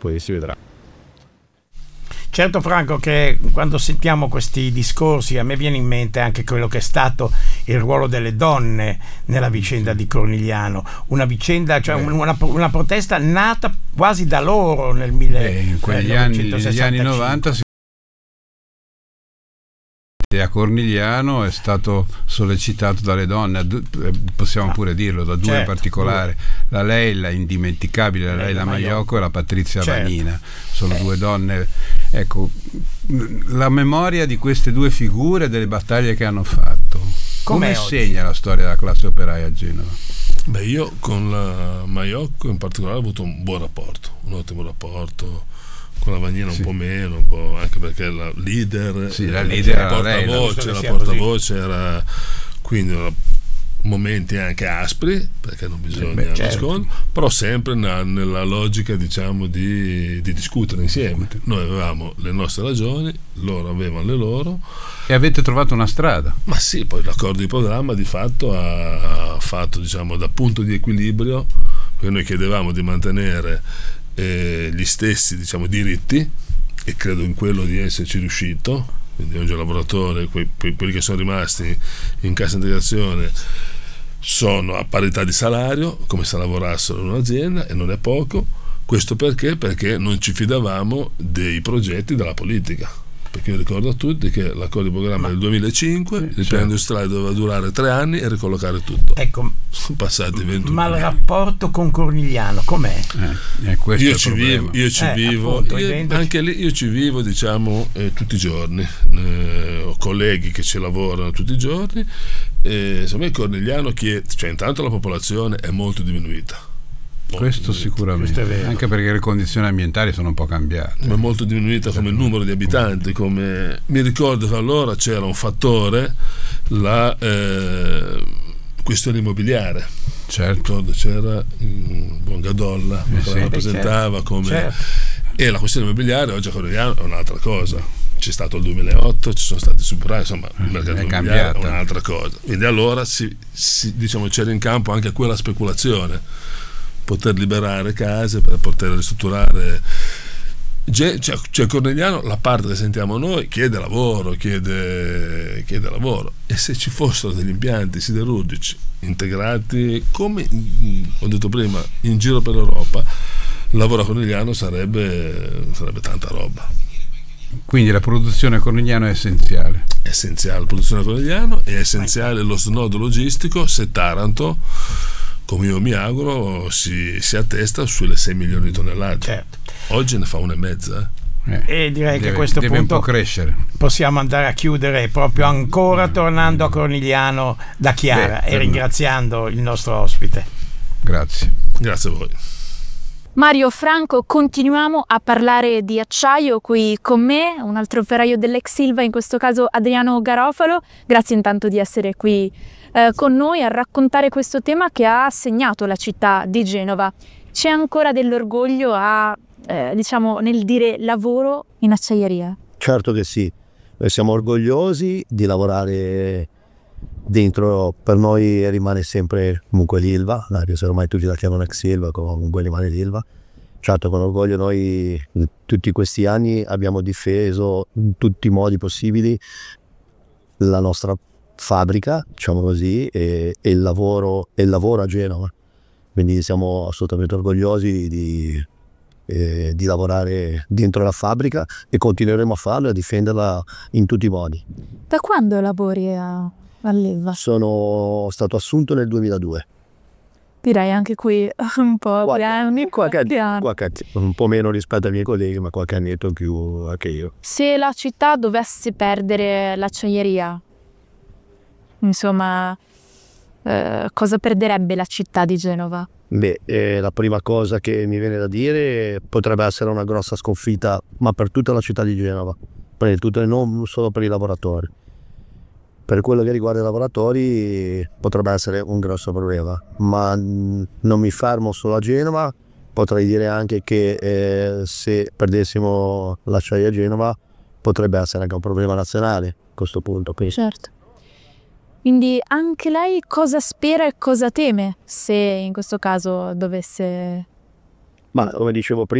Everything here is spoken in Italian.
poi si vedrà. Certo, Franco, che quando sentiamo questi discorsi a me viene in mente anche quello che è stato il ruolo delle donne nella vicenda di Cornigliano, una vicenda, cioè una protesta nata quasi da loro nel in quegli anni, negli anni 90 a Cornigliano è stato sollecitato dalle donne, possiamo pure dirlo, da due in particolare, la Leila indimenticabile, la Leila Maiocco e la Patrizia Vanina, sono due donne, ecco, la memoria di queste due figure, delle battaglie che hanno fatto, come segna la storia della classe operaia a Genova? Beh, io con la Maiocco in particolare ho avuto un buon rapporto, un ottimo rapporto. Con la Vanina un po' meno, un po' anche perché la leader, la portavoce era, quindi momenti anche aspri, perché non bisogna nascondere, però sempre nella logica, diciamo, di discutere insieme. Noi avevamo le nostre ragioni, loro avevano le loro. E avete trovato una strada. Ma sì, poi l'accordo di programma di fatto ha fatto, diciamo, da punto di equilibrio, perché noi chiedevamo di mantenere gli stessi, diciamo, diritti, e credo in quello di esserci riuscito. Quindi oggi il lavoratore, quelli che sono rimasti in cassa integrazione sono a parità di salario, come se lavorassero in un'azienda, e non è poco. Questo perché non ci fidavamo dei progetti della politica, perché io ricordo a tutti che l'accordo di programma del 2005, il piano industriale doveva durare 3 anni e ricollocare tutto. Ecco, sono passati 21 ma anni. Il rapporto con Cornigliano com'è? Io ci vivo, appunto, anche lì io ci vivo, diciamo, tutti i giorni. Ho colleghi che ci lavorano tutti i giorni. Insomma, il Cornigliano, cioè, intanto la popolazione è molto diminuita. Questo sicuramente, anche perché le condizioni ambientali sono un po' cambiate, ma è molto diminuita come il numero di abitanti. Come mi ricordo che allora c'era un fattore, la questione immobiliare. Certo, c'era buon Gadolla che la rappresentava come e la questione immobiliare oggi a Cornigliano è un'altra cosa. C'è stato il 2008, ci sono stati subprime, insomma il mercato immobiliare è un'altra cosa. Quindi allora diciamo, c'era in campo anche quella speculazione, poter liberare case per poter ristrutturare. Cioè Cornigliano, la parte che sentiamo noi, chiede lavoro, e se ci fossero degli impianti siderurgici integrati, come ho detto prima, in giro per l'Europa, il lavoro a Cornigliano sarebbe tanta roba. Quindi la produzione a Cornigliano è essenziale. La produzione a Cornigliano è essenziale, lo snodo logistico, se Taranto, come io mi auguro, si attesta sulle 6 milioni di tonnellate. Certo. Oggi ne fa 1,5. E direi che a questo punto un po' crescere. Possiamo andare a chiudere proprio ancora tornando a Cornigliano da Chiara e ringraziando il nostro ospite. Grazie a voi. Mario, Franco, continuiamo a parlare di acciaio qui con me, un altro operaio dell'ex Ilva, in questo caso Adriano Garofalo. Grazie intanto di essere qui con noi a raccontare questo tema che ha segnato la città di Genova. C'è ancora dell'orgoglio diciamo, nel dire lavoro in acciaieria? Certo che sì, noi siamo orgogliosi di lavorare dentro, per noi rimane sempre comunque l'Ilva, anche se ormai tutti la chiamano ex Ilva, comunque rimane l'Ilva. Certo, con orgoglio noi tutti questi anni abbiamo difeso in tutti i modi possibili la nostra fabbrica, diciamo così, e il lavoro a Genova, quindi siamo assolutamente orgogliosi di lavorare dentro la fabbrica e continueremo a farlo e a difenderla in tutti i modi. Da quando lavori all'Ilva? Sono stato assunto nel 2002. Direi anche qui un po' qualche un po' meno rispetto ai miei colleghi, ma qualche annetto in più anche io. Se la città dovesse perdere l'acciaieria, insomma, cosa perderebbe la città di Genova? La prima cosa che mi viene da dire potrebbe essere una grossa sconfitta, ma per tutta la città di Genova, non solo per i lavoratori. Per quello che riguarda i lavoratori potrebbe essere un grosso problema, ma non mi fermo solo a Genova, potrei dire anche che se perdessimo l'acciaieria a Genova potrebbe essere anche un problema nazionale a questo punto. Certo. Quindi anche lei cosa spera e cosa teme se in questo caso dovesse... Ma come dicevo prima,